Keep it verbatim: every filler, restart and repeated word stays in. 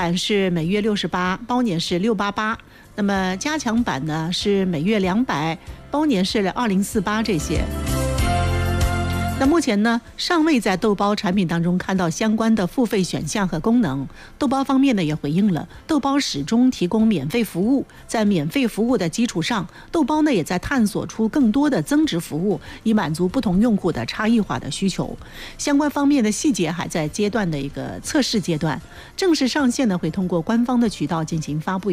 版是每月六十八，包年是六八八。那么加强版呢是每月两百，包年是二零四八这些。那目前呢，尚未在豆包产品当中看到相关的付费选项和功能。豆包方面呢也回应了，豆包始终提供免费服务，在免费服务的基础上，豆包呢也在探索出更多的增值服务，以满足不同用户的差异化的需求。相关方面的细节还在阶段的一个测试阶段，正式上线呢会通过官方的渠道进行发布。